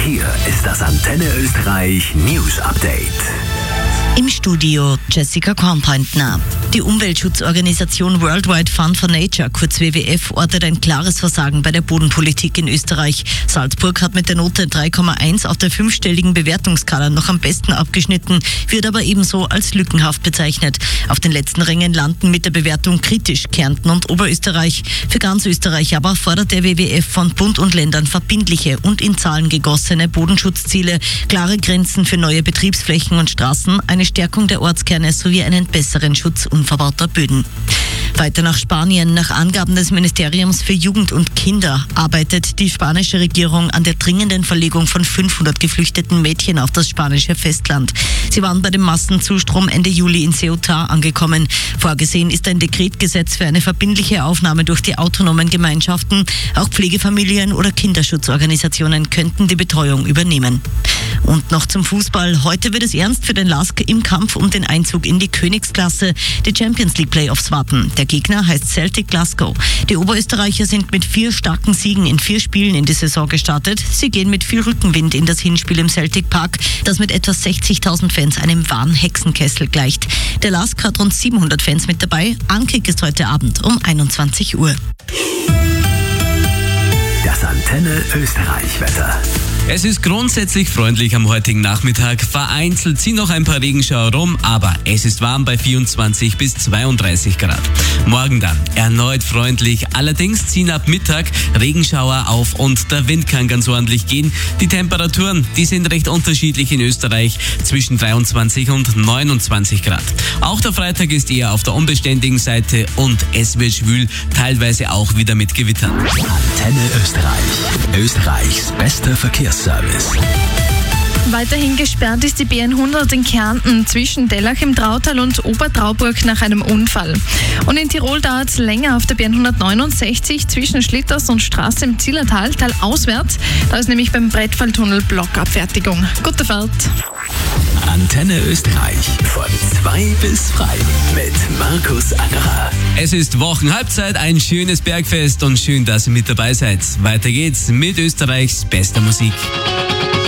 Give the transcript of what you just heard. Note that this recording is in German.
Hier ist das Antenne Österreich News Update. Im Studio Jessica Kornpointner. Die Umweltschutzorganisation Worldwide Fund for Nature, kurz WWF, ortet ein klares Versagen bei der Bodenpolitik in Österreich. Salzburg hat mit der Note 3,1 auf der 5-stelligen Bewertungskala noch am besten abgeschnitten, wird aber ebenso als lückenhaft bezeichnet. Auf den letzten Rängen landen mit der Bewertung kritisch Kärnten und Oberösterreich. Für ganz Österreich aber fordert der WWF von Bund und Ländern verbindliche und in Zahlen gegossene Bodenschutzziele, klare Grenzen für neue Betriebsflächen und Straßen, eine Stärkung der Ortskerne sowie einen besseren Schutz unverbauter Böden. Weiter nach Spanien. Nach Angaben des Ministeriums für Jugend und Kinder arbeitet die spanische Regierung an der dringenden Verlegung von 500 geflüchteten Mädchen auf das spanische Festland. Sie waren bei dem Massenzustrom Ende Juli in Ceuta angekommen. Vorgesehen ist ein Dekretgesetz für eine verbindliche Aufnahme durch die autonomen Gemeinschaften. Auch Pflegefamilien oder Kinderschutzorganisationen könnten die Betreuung übernehmen. Und noch zum Fußball. Heute wird es ernst für den LASK im Kampf um den Einzug in die Königsklasse. Die Champions League Playoffs warten. Der Gegner heißt Celtic Glasgow. Die Oberösterreicher sind mit 4 starken Siegen in 4 Spielen in die Saison gestartet. Sie gehen mit viel Rückenwind in das Hinspiel im Celtic Park, das mit etwa 60.000 Fans einem wahren Hexenkessel gleicht. Der LASK hat rund 700 Fans mit dabei. Ankick ist heute Abend um 21 Uhr. Das Antenne Österreich Wetter. Es ist grundsätzlich freundlich am heutigen Nachmittag. Vereinzelt ziehen noch ein paar Regenschauer rum, aber es ist warm bei 24 bis 32 Grad. Morgen dann erneut freundlich, allerdings ziehen ab Mittag Regenschauer auf und der Wind kann ganz ordentlich gehen. Die Temperaturen, die sind recht unterschiedlich in Österreich, zwischen 23 und 29 Grad. Auch der Freitag ist eher auf der unbeständigen Seite und es wird schwül, teilweise auch wieder mit Gewittern. Antenne Österreich. Österreichs bester Verkehrsservice. Weiterhin gesperrt ist die B100 in Kärnten zwischen Dellach im Trautal und Obertrauburg nach einem Unfall. Und in Tirol dauert es länger auf der B169 zwischen Schlitters und Straße im Zillertal, teilauswärts. Da ist nämlich beim Brettfalltunnel Blockabfertigung. Gute Fahrt! Antenne Österreich von 2 bis frei mit Markus Angerer. Es ist Wochenhalbzeit, ein schönes Bergfest und schön, dass ihr mit dabei seid. Weiter geht's mit Österreichs bester Musik.